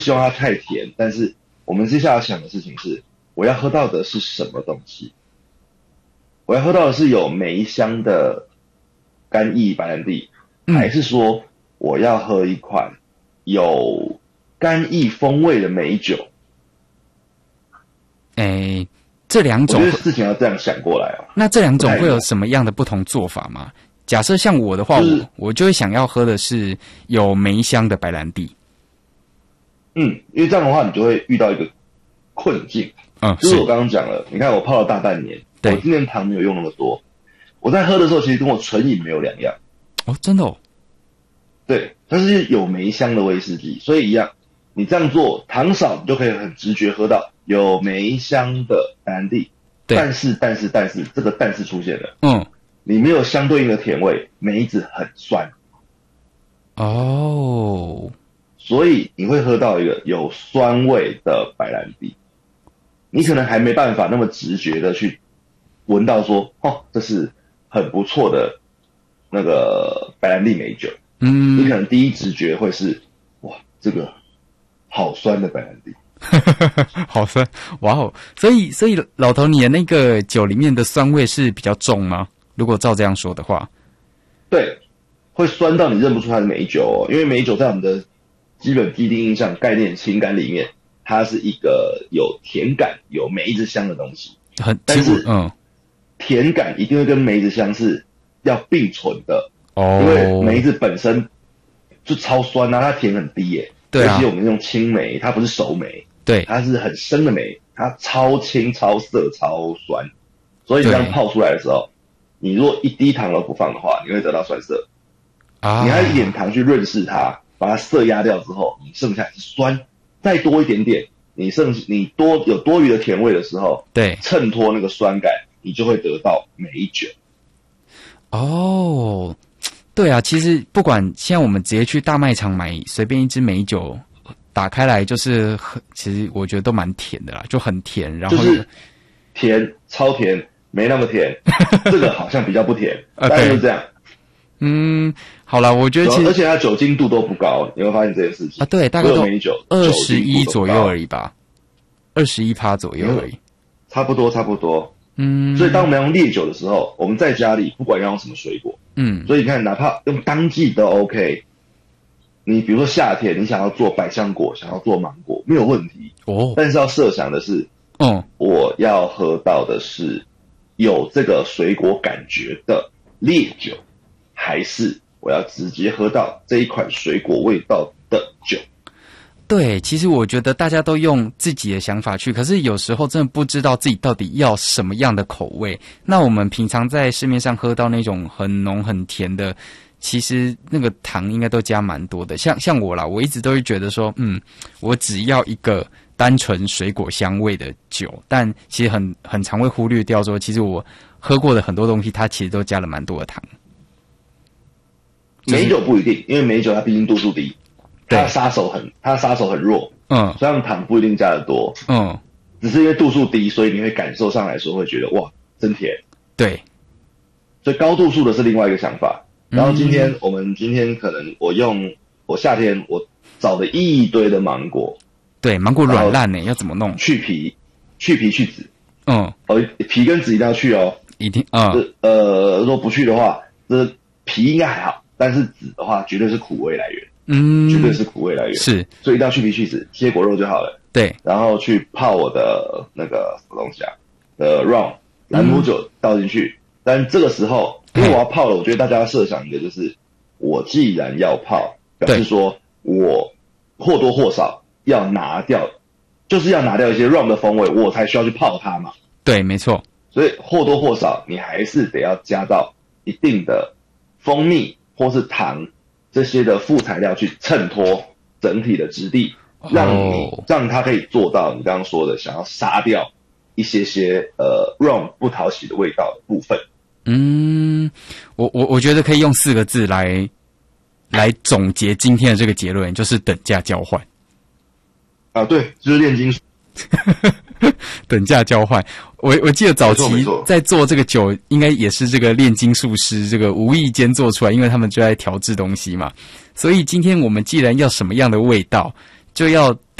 希望它太甜，但是我们接下来想的事情是，我要喝到的是什么东西？我要喝到的是有梅香的干邑白兰地，还是说我要喝一款有干邑风味的梅酒？ 这两种， 我觉得事情要这样想过来啊。 那这两种会有什么样的不同做法吗？假设像我的话，我就会想要喝的是有梅香的白兰地。 因为这样的话，你就会遇到一个困境。就是我刚刚讲了，你看我泡了大半年，我今天糖没有用那么多，我在喝的时候其实跟我纯饮没有两样。 哦，真的哦。 对，它是有梅香的威士忌，所以一样，你这样做糖少，你就可以很直觉喝到有梅香的白兰地。但是这个但是出现了，你没有相对应的甜味，梅子很酸。 哦， 所以你会喝到一个有酸味的白兰地，你可能还没办法那么直觉的去闻到说，这是很不错的那个白兰地梅酒。你可能第一直觉会是，哇，这个好酸的白兰地。 好酸，哇哦！所以老头，你的那个酒里面的酸味是比较重吗？如果照这样说的话， 对，会酸到你认不出它是梅酒哦，因为梅酒在我们的基本既定印象、概念、情感里面，它是一个有甜感、有梅子香的东西。但是甜感一定会跟梅子香是要并存的因为梅子本身就超酸啊，它甜很低耶。对啊，尤其我们用青梅，它不是熟梅。对，它是很生的梅，它超清、超涩、超酸，所以你这样泡出来的时候，你如果一滴糖都不放的话，你会得到酸涩。你还一点糖去润饰它，把它涩压掉之后，你剩下是酸，再多一点点，你有多余的甜味的时候，对，衬托那个酸感，你就会得到梅酒。 哦，对啊，其实不管现在我们直接去大卖场买随便一支梅酒。打开来就是其实我觉得都蛮甜的啦，就很甜，然后就是甜，超甜，没那么甜，这个好像比较不甜，大概就是这样。 好啦，我觉得其实而且它酒精度都不高，你会发现这件事情啊，对，大概都梅酒 21左右而已吧，21%左右而已， 差不多。所以当我们用烈酒的时候，我们在家里不管要用什么水果，所以你看，哪怕用当季都 OK。你比如说夏天，你想要做百香果，想要做芒果，没有问题。但是要设想的是，我要喝到的是有这个水果感觉的烈酒，还是我要直接喝到这一款水果味道的酒？ 对，其实我觉得大家都用自己的想法去，可是有时候真的不知道自己到底要什么样的口味。那我们平常在市面上喝到那种很浓很甜的，其实那个糖应该都加蛮多的。像我啦，我一直都会觉得说，我只要一个单纯水果香味的酒，但其实很常会忽略掉说，其实我喝过的很多东西，它其实都加了蛮多的糖。 梅酒不一定，因为梅酒它毕竟度数低。它杀手很弱，所以它们糖不一定加得多，只是因为度数低，所以你会感受上来说会觉得哇，真甜。对，所以高度数的是另外一个想法。然后今天可能我夏天我找了一堆的芒果，对，芒果软烂呢，要怎么弄？去皮去籽，皮跟籽一定要去哦，一定如果不去的话，这皮应该还好，但是籽的话绝对是苦味来源。绝对是苦味来源，是，所以一定要去皮去籽，切果肉就好了。对，然后去泡我的那个什么东西啊，rum 兰姆酒倒进去。但这个时候，因为我要泡了，我觉得大家要设想一个，就是我既然要泡，表示说我或多或少要拿掉，就是要拿掉一些 rum 的风味，我才需要去泡它嘛。对，没错。所以或多或少，你还是得要加到一定的蜂蜜或是糖。这些的副材料去衬托整体的质地，让它可以做到你刚刚说的想要杀掉一些rum 不讨喜的味道的部分。我觉得可以用4个字来总结今天的这个结论，就是等价交换。啊，对，就是炼金术。等价交换，我记得早期在做这个酒，应该也是这个炼金术师这个无意间做出来，因为他们就在调制东西嘛。所以今天我们既然要什么样的味道， 就要